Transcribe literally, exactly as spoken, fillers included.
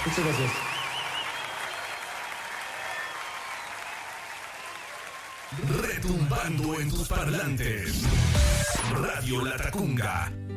Muchas gracias. Retumbando en tus parlantes. Radio La Tacunga.